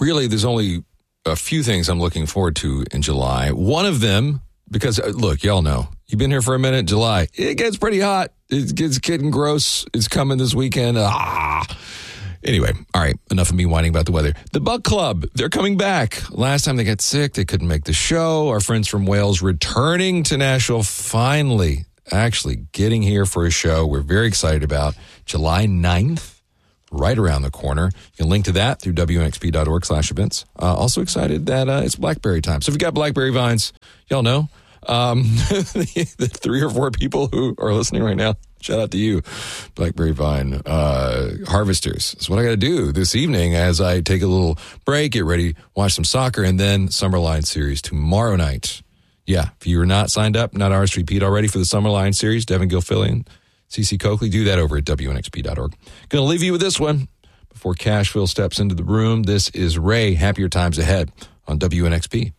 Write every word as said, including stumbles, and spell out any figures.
really, there's only a few things I'm looking forward to in July. One of them, because, uh, look, y'all know, you've been here for a minute, July, it gets pretty hot. It gets getting gross. It's coming this weekend. Ah. Anyway, all right, enough of me whining about the weather. The Buck Club, they're coming back. Last time they got sick, they couldn't make the show. Our friends from Wales returning to Nashville, finally actually getting here for a show we're very excited about. July ninth, right around the corner. You can link to that through W N X P dot org slash events. Uh, also excited that uh, it's Blackberry time. So if you got Blackberry Vines, y'all know. Um, the three or four people who are listening right now, shout out to you, Blackberry Vine uh, harvesters. That's what I got to do this evening as I take a little break, get ready, watch some soccer, and then Summerline Series tomorrow night. Yeah, if you are not signed up, not R S V P'd already for the Summerline Series, Devin Gilfillian, C C Coakley, do that over at W N X P dot org. Going to leave you with this one before Cashville steps into the room. This is Ray, Happier Times Ahead on W N X P.